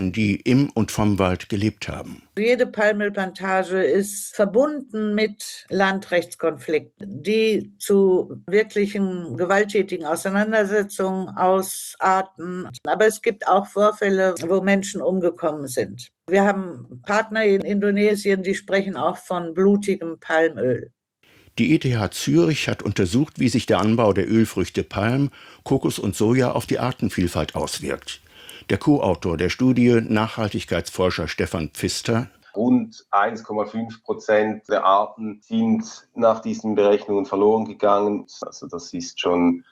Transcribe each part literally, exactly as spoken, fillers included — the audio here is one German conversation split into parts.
die im und vom Wald gelebt haben. Jede Palmölplantage ist verbunden mit Landrechtskonflikten, die zu wirklichen gewalttätigen Auseinandersetzungen ausarten. Aber es gibt auch Vorfälle, wo Menschen umgekommen sind. Wir haben Partner in Indonesien, die sprechen auch von blutigem Palmöl. Die E T H Zürich hat untersucht, wie sich der Anbau der Ölfrüchte Palm, Kokos und Soja auf die Artenvielfalt auswirkt. Der Co-Autor der Studie, Nachhaltigkeitsforscher Stefan Pfister: Rund eins Komma fünf Prozent der Arten sind nach diesen Berechnungen verloren gegangen. Also das ist schon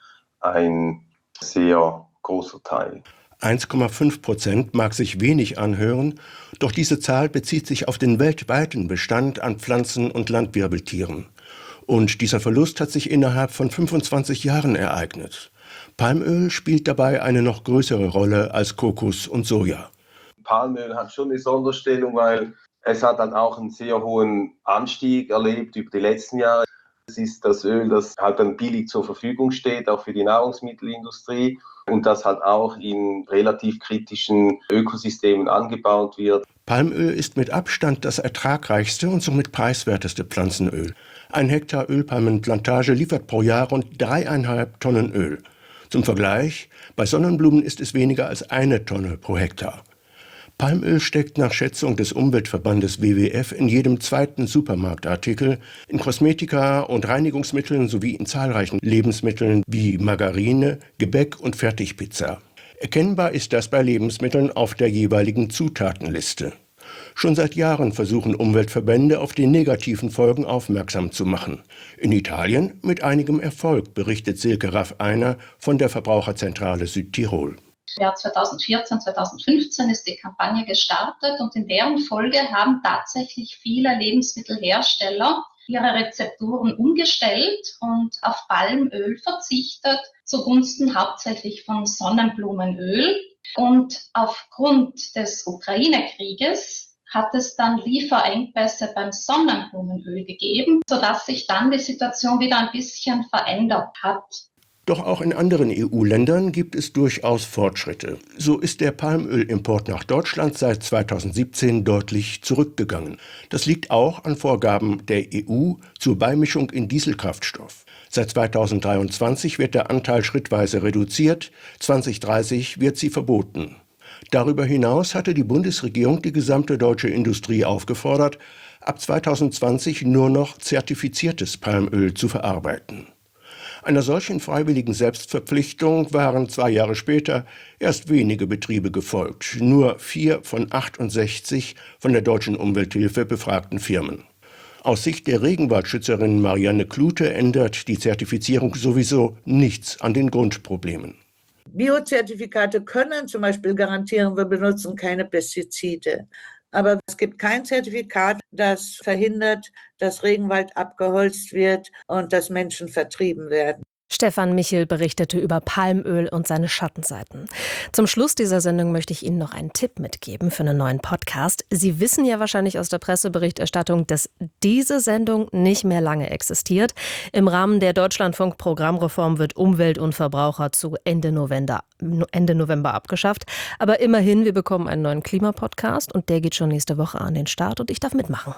ein sehr großer Teil. eins Komma fünf Prozent mag sich wenig anhören, doch diese Zahl bezieht sich auf den weltweiten Bestand an Pflanzen- und Landwirbeltieren. Und dieser Verlust hat sich innerhalb von fünfundzwanzig Jahren ereignet. Palmöl spielt dabei eine noch größere Rolle als Kokos und Soja. Palmöl hat schon eine Sonderstellung, weil es hat dann auch einen sehr hohen Anstieg erlebt über die letzten Jahre. Es ist das Öl, das halt dann billig zur Verfügung steht, auch für die Nahrungsmittelindustrie, und das halt auch in relativ kritischen Ökosystemen angebaut wird. Palmöl ist mit Abstand das ertragreichste und somit preiswerteste Pflanzenöl. Ein Hektar Ölpalmenplantage liefert pro Jahr rund dreieinhalb Tonnen Öl. Zum Vergleich, bei Sonnenblumen ist es weniger als eine Tonne pro Hektar. Palmöl steckt nach Schätzung des Umweltverbandes W W F in jedem zweiten Supermarktartikel, in Kosmetika und Reinigungsmitteln sowie in zahlreichen Lebensmitteln wie Margarine, Gebäck und Fertigpizza. Erkennbar ist das bei Lebensmitteln auf der jeweiligen Zutatenliste. Schon seit Jahren versuchen Umweltverbände, auf die negativen Folgen aufmerksam zu machen. In Italien mit einigem Erfolg, berichtet Silke Raff-Einer von der Verbraucherzentrale Südtirol. Im Jahr zweitausendvierzehn, zweitausendfünfzehn ist die Kampagne gestartet und in deren Folge haben tatsächlich viele Lebensmittelhersteller ihre Rezepturen umgestellt und auf Palmöl verzichtet, zugunsten hauptsächlich von Sonnenblumenöl. Und aufgrund des Ukraine-Krieges hat es dann Lieferengpässe beim Sonnenblumenöl gegeben, sodass sich dann die Situation wieder ein bisschen verändert hat. Doch auch in anderen E U-Ländern gibt es durchaus Fortschritte. So ist der Palmölimport nach Deutschland seit zweitausendsiebzehn deutlich zurückgegangen. Das liegt auch an Vorgaben der E U zur Beimischung in Dieselkraftstoff. Seit zweitausenddreiundzwanzig wird der Anteil schrittweise reduziert, zweitausenddreißig wird sie verboten. Darüber hinaus hatte die Bundesregierung die gesamte deutsche Industrie aufgefordert, ab zweitausendzwanzig nur noch zertifiziertes Palmöl zu verarbeiten. Einer solchen freiwilligen Selbstverpflichtung waren zwei Jahre später erst wenige Betriebe gefolgt, nur vier von achtundsechzig von der Deutschen Umwelthilfe befragten Firmen. Aus Sicht der Regenwaldschützerin Marianne Klute ändert die Zertifizierung sowieso nichts an den Grundproblemen. Biozertifikate können zum Beispiel garantieren, wir benutzen keine Pestizide. Aber es gibt kein Zertifikat, das verhindert, dass Regenwald abgeholzt wird und dass Menschen vertrieben werden. Stefan Michel berichtete über Palmöl und seine Schattenseiten. Zum Schluss dieser Sendung möchte ich Ihnen noch einen Tipp mitgeben für einen neuen Podcast. Sie wissen ja wahrscheinlich aus der Presseberichterstattung, dass diese Sendung nicht mehr lange existiert. Im Rahmen der Deutschlandfunk-Programmreform wird Umwelt und Verbraucher zu Ende November, Ende November abgeschafft. Aber immerhin, wir bekommen einen neuen Klimapodcast und der geht schon nächste Woche an den Start und ich darf mitmachen.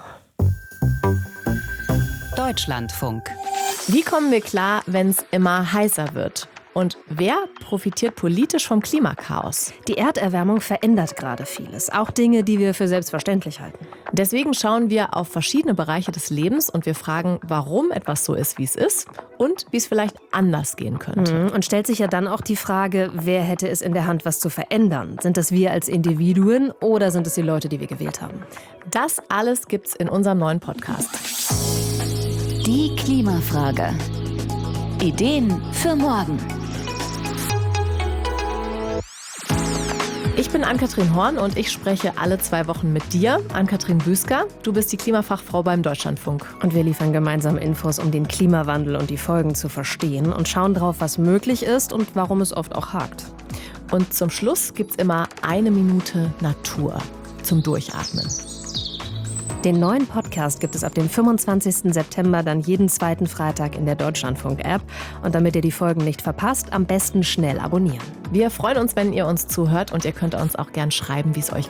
Deutschlandfunk. Wie kommen wir klar, wenn es immer heißer wird? Und wer profitiert politisch vom Klimakaos? Die Erderwärmung verändert gerade vieles, auch Dinge, die wir für selbstverständlich halten. Deswegen schauen wir auf verschiedene Bereiche des Lebens und wir fragen, warum etwas so ist, wie es ist und wie es vielleicht anders gehen könnte. Und stellt sich ja dann auch die Frage, wer hätte es in der Hand, was zu verändern? Sind das wir als Individuen oder sind es die Leute, die wir gewählt haben? Das alles gibt's in unserem neuen Podcast. Die Klimafrage. Ideen für morgen. Ich bin Ann-Kathrin Horn und ich spreche alle zwei Wochen mit dir, Ann-Kathrin Büsker. Du bist die Klimafachfrau beim Deutschlandfunk. Und wir liefern gemeinsam Infos, um den Klimawandel und die Folgen zu verstehen und schauen drauf, was möglich ist und warum es oft auch hakt. Und zum Schluss gibt's immer eine Minute Natur zum Durchatmen. Den neuen Podcast gibt es ab dem fünfundzwanzigsten September dann jeden zweiten Freitag in der Deutschlandfunk-App. Und damit ihr die Folgen nicht verpasst, am besten schnell abonnieren. Wir freuen uns, wenn ihr uns zuhört und ihr könnt uns auch gern schreiben, wie es euch